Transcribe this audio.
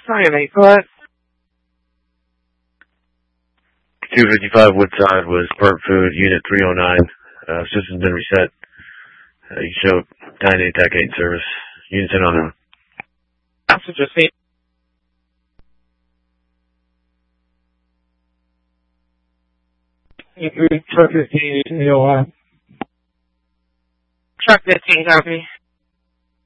Sorry, mate. Go ahead. 255 Woodside was Perp Food, Unit 309. System's been reset. You show 9-8 TAC 8 service. Units in on the road. That's what just see. Truck 15, you know what? Truck 15, copy.